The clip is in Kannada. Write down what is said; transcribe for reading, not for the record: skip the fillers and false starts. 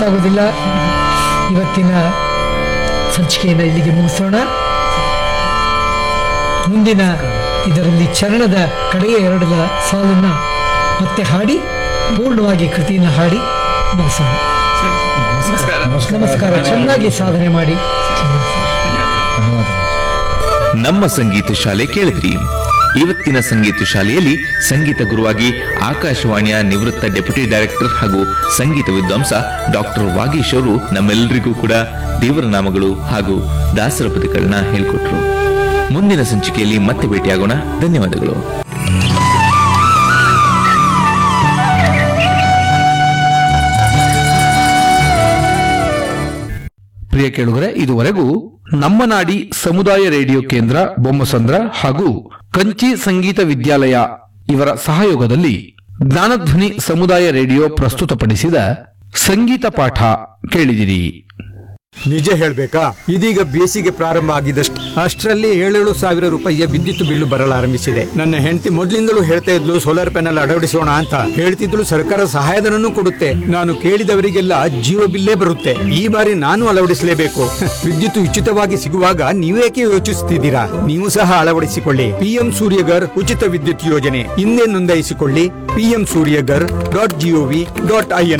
ಗೊತ್ತಾಗೋದಿಲ್ಲ. ಇವತ್ತಿನ ಸಂಚಿಕೆಯನ್ನು ಇಲ್ಲಿಗೆ ಮುಗಿಸೋಣ. ಮುಂದಿನ ಇದರಲ್ಲಿ ಚರಣದ ಕಡೆಯ ಎರಡರ ಸಾಲನ್ನ ಮತ್ತೆ ಹಾಡಿ ಪೂರ್ಣವಾಗಿ ಕೃತಿಯನ್ನು ಹಾಡಿ ಮುಗಿಸೋಣ. ನಮಸ್ಕಾರ. ಚೆನ್ನಾಗಿ ಸಾಧನೆ ಮಾಡಿ. ನಮ್ಮ ಸಂಗೀತ ಶಾಲೆ ಕೇಳಿದ್ರಿ. ಇವತ್ತಿನ ಸಂಗೀತ ಶಾಲೆಯಲ್ಲಿ ಸಂಗೀತ ಗುರುವಾಗಿ ಆಕಾಶವಾಣಿಯ ನಿವೃತ್ತ ಡೆಪ್ಯೂಟಿ ಡೈರೆಕ್ಟರ್ ಹಾಗೂ ಸಂಗೀತ ವಿದ್ವಾಂಸ ಡಾಕ್ಟರ್ ವಾಗೀಶ್ ಅವರು ನಮ್ಮೆಲ್ಲರಿಗೂ ಕೂಡ ದೇವರ ನಾಮಗಳು ಹಾಗೂ ದಾಸರ ಪದಗಳನ್ನ ಹೇಳಿಕೊಟ್ರು. ಮುಂದಿನ ಸಂಚಿಕೆಯಲ್ಲಿ ಮತ್ತೆ ಭೇಟಿಯಾಗೋಣ. ಧನ್ಯವಾದಗಳು. ಪ್ರಿಯ ಕೇಳುಗರೆ, ಇದುವರೆಗೂ ನಮ್ಮ ನಾಡಿ ಸಮುದಾಯ ರೇಡಿಯೋ ಕೇಂದ್ರ ಬೊಮ್ಮಸಂದ್ರ ಹಾಗೂ ಕಂಚಿ ಸಂಗೀತ ವಿದ್ಯಾಲಯ ಇವರ ಸಹಯೋಗದಲ್ಲಿ ಜ್ಞಾನಧ್ವನಿ ಸಮುದಾಯ ರೇಡಿಯೋ ಪ್ರಸ್ತುತಪಡಿಸಿದ ಸಂಗೀತ ಪಾಠ ಕೇಳಿದಿರಿ. ನಿಜ ಹೇಳ್ಬೇಕಾ, ಇದೀಗ ಬೇಸಿಗೆ ಪ್ರಾರಂಭ ಆಗಿದಷ್ಟು ಅಷ್ಟರಲ್ಲಿ 7,000 ರೂಪಾಯಿಯ ವಿದ್ಯುತ್ ಬಿಲ್ಲು ಬರಲಾರಂಭಿಸಿದೆ. ನನ್ನ ಹೆಂಡತಿ ಮೊದ್ಲಿಂದಲೂ ಹೇಳ್ತಾ ಇದ್ಲು ಸೋಲಾರ್ ಪ್ಯಾನೆಲ್ ಅಳವಡಿಸೋಣ ಅಂತ. ಹೇಳ್ತಿದ್ಲು ಸರ್ಕಾರ ಸಹಾಯಧನನೂ ಕೊಡುತ್ತೆ. ನಾನು ಕೇಳಿದವರಿಗೆಲ್ಲ ಜೀವ ಬಿಲ್ಲೇ ಬರುತ್ತೆ. ಈ ಬಾರಿ ನಾನು ಅಳವಡಿಸಲೇಬೇಕು. ವಿದ್ಯುತ್ ಉಚಿತವಾಗಿ ಸಿಗುವಾಗ ನೀವೇಕೆ ಯೋಚಿಸುತ್ತಿದ್ದೀರಾ? ನೀವು ಸಹ ಅಳವಡಿಸಿಕೊಳ್ಳಿ. PM ಸೂರ್ಯಗರ್ ಉಚಿತ ವಿದ್ಯುತ್ ಯೋಜನೆ. ಹಿಂದೆ ನೋಂದಾಯಿಸಿಕೊಳ್ಳಿ. PMSuryagar.gov.in.